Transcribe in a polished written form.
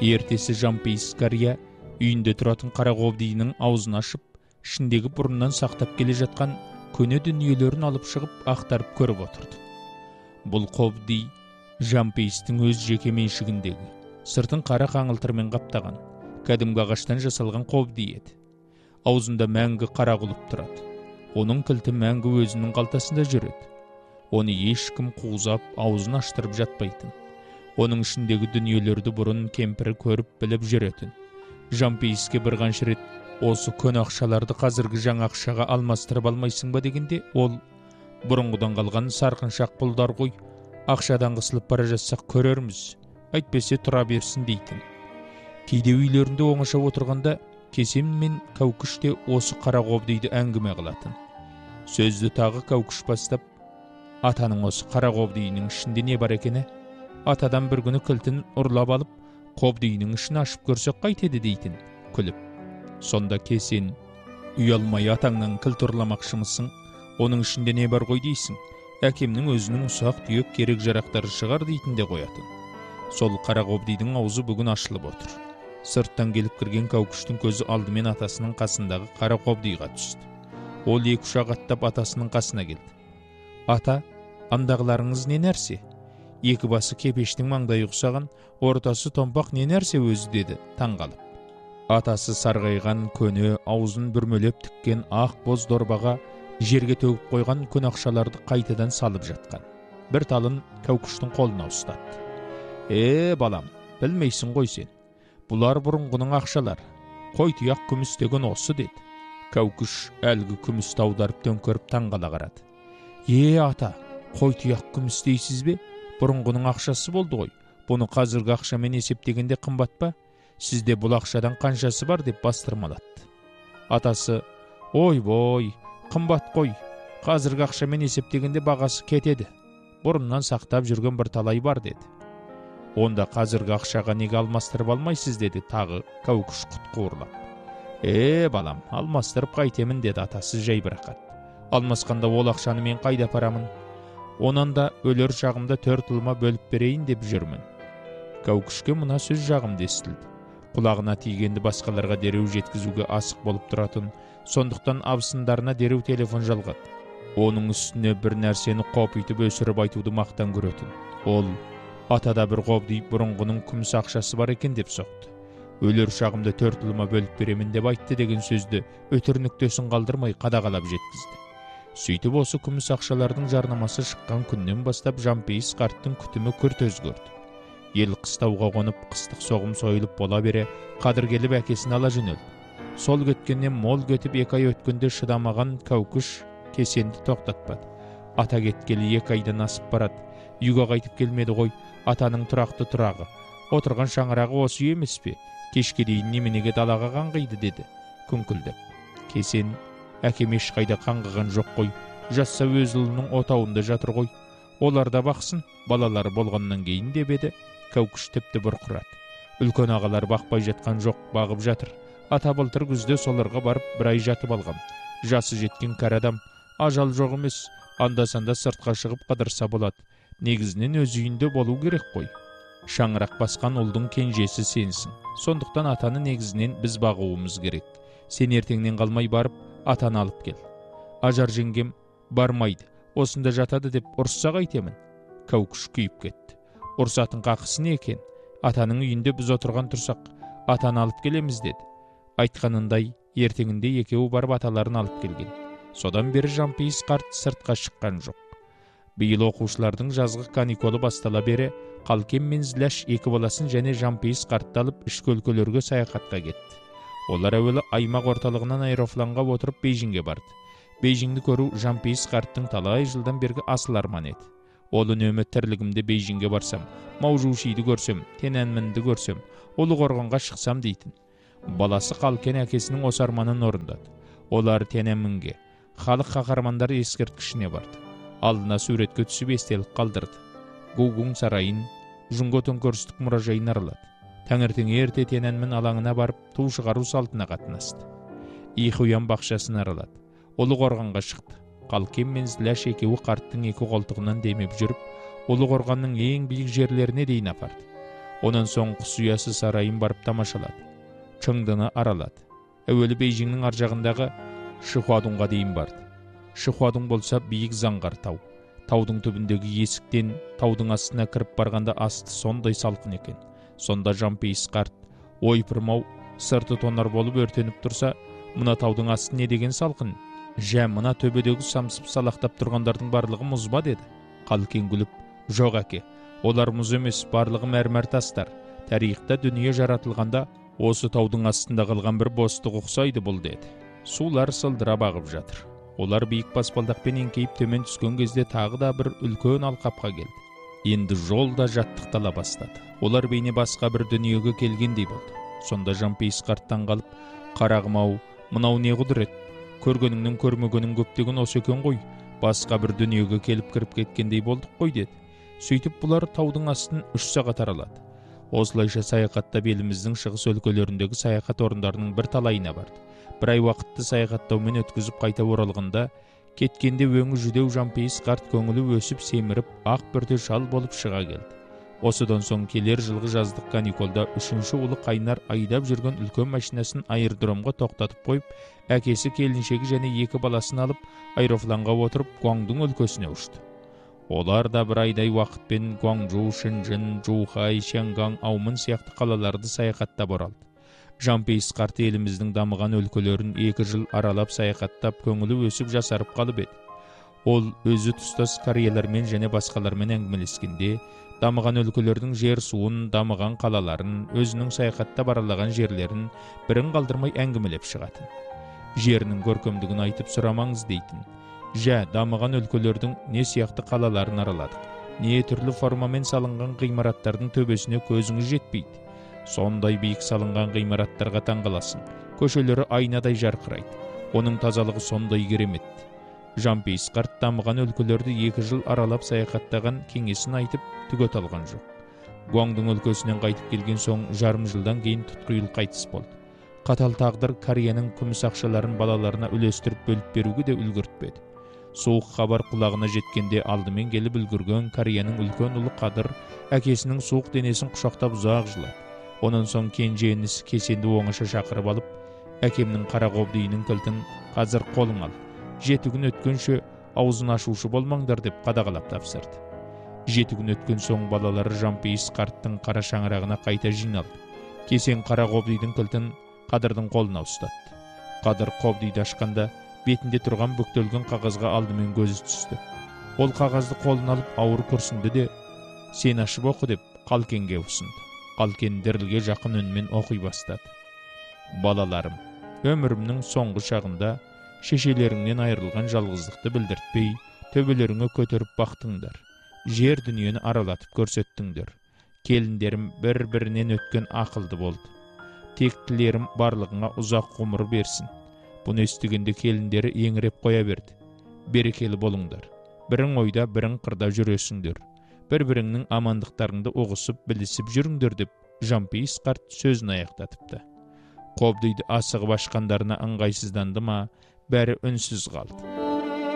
Ертесі жампейіс қария үйінде тұратын қара қобдиының аузын ашып, ішіндегі бұрыннан сақтап келе жатқан көне дүниелерін алып шығып ақтарып көріп отырды. Бұл қобди жампейістің өз жеке меншігіндегі, сыртын қара қаңылтырмен қаптаған, кәдімгі ағаштан жасалған қобди еді. Аузында мәңгі қара құлып тұрады. Оның кілті мәңгі өзінің қалтасында жүреді. Оны ешкім қуызап, аузын аштырып жатпайтын. Оның ішіндегі дүниелерді бұрын кемпірі көріп біліп жүретін. Жампейіске бір қанша рет осы көне ақшаларды қазіргі жаңа ақшаға алмастырып алмайсың ба дегенде, ол бұрынғыдан қалған сарқыншақ пұлдар ғой, ақшадан қысылып бара жатсақ көрерміз, әйтпесе тұра берсін дейтін. Кейде үйлерінде оңаша отырғанда Кесен мен Кәукіш те осы қара қобдиді әңгіме қылатын. Сөзді тағы Кәукіш бастап, атаның осы қара қобдиінің ішінде не бар екені, атадан бір күні кілтін ұрлап алып, қобдиінің ішін ашып көрсек қайтеді дейтін, күліп. Сонда Кесен, ұялмай атаңнан кілт ұрламақшымысың, оның ішінде не бар ғой дейсің, әкемнің өзінің ұсақ түйек керек жарақтары шығар дейтін де қоятын. Сол қара қобдидің аузы бүгін ашылып отыр. Сырттан келіп кірген Кәукіштің көзі алдымен атасының қасындағы қара қобдиға түсті. Ол екі ұшақ аттап атасының қасына келді. Ата, андағыларыңыз не нәрсе? Екі басы кепештің маңдайы ұқсаған, ортасы томпақ не нәрсе өзі деді, таңғалып. Атасы сарғайған көне, аузын бүрмелеп тіккен ақ боз дорбаға жерге төгіп қойған көне ақшаларды қайтадан салып жатқан. Бір талын Кәукіштің қолына ұстатты. Балам, білмейсің ғой сен. Бұлар бұрынғының ақшалар. Қой тұяқ күміс деген осы деді. Кәукіш әлгі күмісті аударып төңкеріп таңғала қарады. Ата, қой тұяқ күміс дейсіз бе? Бұрынғының ақшасы болды ғой. Бұны қазіргі ақшамен есептегенде қымбат па? Сізде бұл ақшадан қаншасы бар деп бастырмалатты. Атасы, ой, қымбат қой. Қазіргі ақшамен есептегенде бағасы кетеді. Бұрыннан сақтап жүрген бір талай бар деді. Онда қазіргі ақшаға неге алмастырып алмайсыз деді тағы Кәукіш құтқуырлап. Балам, алмастырып қайтемін деді атасы жайбарақат. Алмасқанда ол ақшаны мен қайда апарамын? Онан да өлер шағымда 4 ұлыма бөліп берейін деп жүрмін. Кәукішке мына сөз жағымды естілді. Құлағына тигенді басқаларға дереу жеткізуге асық болып тұратын, сондықтан абысындарына дереу телефон жалғады. Оның үстіне бір нәрсені қопитып өсіріп айтуды мақтан көретін. Ол атада бір қобди бұрынғының күміс ақшасы бар екен деп соқты. Өлер шағымда 4 ұлыма бөліп беремін деп айтты деген сөзді өтір нүктесін қалдырмай қадағалап жеткізді. Сөйтіп осы күміс ақшалардың жарнамасы шыққан күннен бастап жампейіс қарттың күтімі күрт өзгерді. Ел қыстауға қонып, қыстық соғым сойылып бола бере, қадыр келіп әкесін ала жөнелді. Сол кеткеннен мол кетіп 2 ай өткенде шыдамаған Кәукіш Кесенді тоқтатпады. Ата кеткелі 2 айдан асып барады. Үйге қайтып келмеді ғой, атаның тұрақты тұрағы. Отырған шаңырағы осы емес пе? Кешке дейін неменеге далаға қаңғиды деді, күңкілдеп. Кесен, әкем ешқайда қаңғыған жоқ қой, жатса өз ұлының отауында жатыр ғой. Оларда бақсын, балалары болғаннан кейін деп еді. Кәукіш тіпті бұрқырады. Үлкен ағалар бақпай жатқан жоқ, бағып жатыр. Ата былтыр күзде соларға барып бір ай жатып алған. Жасы жеткен кәрі адам, ажал жоқ емес, анда-санда сыртқа шығып қыдырса болады. Негізінен өз үйінде болу керек қой. Шаңырақ басқан ұлдың кенжесі сенсің. Сондықтан атаны негізінен біз бағуымыз керек. Сен ертеңнен қалмай барып, атаны алып кел. Ажар жеңгем бармайды, осында жатады деп ұрысса қайтемін. Кәукіш күйіп кетті. Ұрсатын қақысы не екен? Атаның үйінде біз отырған тұрсақ, атаны алып келеміз деді. Айтқанындай, ертеңінде екеуі барып аталарын алып келген. Содан бері жампейіс қарт сыртқа шыққан жоқ. Биыл оқушылардың жазғы каникулы бастала бере, Қалкен мен Зләш 2 баласын және жампейіс қартты алып ішкі өлкелерге саяхатқа кетті. Олар әуелі аймақ орталығынан аэропланға отырып Бейжіңге барды. Бейжіңді көру жампейіс қарттың талай жылдан бергі асыл арман еді. Ол үнемі тірлігімде Бейжіңге барсам, Маужушиді көрсем, Тяньаньмэнді көрсем, Ұлы Қорғанға шықсам дейтін. Баласы Қалкен әкесінің осы арманын орындады. Олар Тяньаньмэнге, халық қаһармандары ескерткішіне барды. Алдына суретке түсіп естелік қалдырды. Гугун сарайын, Жұңго төңкерістік мұражайын аралады. Таңертең ерте Тяньаньмэн алаңына барып, ту шығару салтына қатынасты. Ихуян бақшасын аралады. Ұлы Қорғанға шықты. Қалкен мен Зләш екеуі қарттың 2 қолтығынан демеп жүріп, Ұлы Қорғанның ең биік жерлеріне дейін апарды. Ondan soң құс ұясы сарайын барып тамашалады. Чыңдыны аралады. Әуелі Бейжіңнің ар жағындағы Шихуадунға дейін барды. Шихуадун болса биік заңғар тау. Таудың түбіндегі есіктен таудың астына кіріп барғанда асты сондай салқын екен. Сонда Жампейіс қарт, ойпырмау, сырты тонар болып өртеніп тұрса, мына таудың асты не деген салқын? Жә, мына төбедегі самсып салақтап тұрғандардың барлығы мұз ба деді. Қалкен күліп, жоқ әке, олар мұз емес, барлығы мәрмәр тастар. Тарихта дүние жаратылғанда осы таудың астында қалған бір бостық ұқсайды бұл деді. Сулар сылдырап ағып жатыр. Олар биік баспалдақпен еңкейіп төмен түскен кезде тағы да бір үлкен алқапқа келді. Енді жол да жаттықтала бастады. Олар бейне басқа бір дүниеге келгендей болды. Сонда Жампейіс қарттан қалып, қарағым-ау, мынау не құдірет? Көргеніңнің көрмегенің көптеген осы екен ғой. Басқа бір дүниеге келіп кіріп кеткендей болдық қой деді. Сөйтіп бұлар таудың астын 3 сағат аралады. Осылайша саяхаттап еліміздің шығыс өлкелеріндегі саяхат орындарының бір талайына барды. Бір ай уақытты саяхаттаумен өткізіп қайта оралғанда, кеткенде өңі жүдеу Жампейіс қарт көңілі өсіп семіріп, ақ бірде шал болып шыға келді. Осыдан соң келер жылғы жаздық каникулда 3-ші ұлы Қайнар айдап жүрген үлкен машинасын аэродромға тоқтатып қойып, әкесі келіншегі және 2 баласын алып, аэропланға отырып, Гуаңдың өлкесіне ұшты. Олар да бір айдай уақытпен Гуаңжу, Шэньчжэн, Жухай, Шянгаң, Аумын сияқты қалаларды саяхаттап оралды. Жампейіс қарт еліміздің дамыған өлкелерін 2 жыл аралап саяхаттап, көңілі өсіп жасарып қалып еді. Ол өзі тұстас кореялармен және басқалармен әңгімелескенде, дамыған өлкелердің жер суын, дамыған қалаларын, өзінің саяхаттап аралаған жерлерін бірін қалдырмай әңгімелеп шығатын. Жерінің көркемдігін айтып сұрамаңыз дейтін. Жә, дамыған өлкелердің не сияқты қалаларын араладық. Не түрлі формамен салынған ғимараттардың төбесіне көзіңіз жетпейді. Сондай биік салынған ғимараттарға таңғаласың. Көшелері айнадай жарқырайды. Оның тазалығы сондай керемет. Жампейіс қарт дамыған өлкелерді 2 жыл аралап саяхаттаған кеңесін айтып түгет алған жоқ. Гуаңдың өлкесінен қайтып келген соң жарым жылдан кейін тұтқиыл қайтыс болды. Қатал тағдыр Кореяның күміс ақшаларын балаларына үлестіріп бөліп беруге де үлгертпеді. Суық хабар құлағына жеткенде алдымен келіп үлгірген Кореяның үлкен ұлы Қадыр әкесінің суық денесін құшақтап ұзақ жылады. Онан соң кенже інісі Кесенді оңаша шақырып алып, әкемнің қара қобдиының кілтін қазір қолың ал. 7 күн өткенше аузын ашушы болмаңдар деп қадағалап тапсырды. 7 күн өткен соң балалары Жампейіс қарттың қара шаңырағына қайта жиналды. Кесен қара қобдидің кілтін Қадырдың қолына ұстатты. Қадыр қобдиді ашқанда бетінде тұрған бүктелген қағазға алдымен көзі түсті. Ол қағазды қолына алып ауыр күрсінді де, сен ашып оқы деп Қалкенге ұсынды. Қалкен дірілге жақын үнмен оқи бастады. Балаларым, өмірімнің соңғы шағында шешелеріңнен айырылған жалғыздықты білдіртпей, төбелеріңе көтеріп бақтыңдар. Жер дүниені аралатып көрсеттіңдер. Келіндерім бір-бірінен өткен ақылды болды. Тектілерім барлығыңа ұзақ ғұмыр берсін. Бұны естігенде келіндері еңіреп қоя берді. Берекелі болыңдар. Бірің ойда, бірің қырда жүресіңдер. Бір-біріңнің амандықтарыңды ұғысып, білісіп жүріңдер деп Жампейіс қарт сөзін аяқтатыпты. Қобдиды асығып ашқандарына ыңғайсызданды ма, бәрі үнсіз қалды.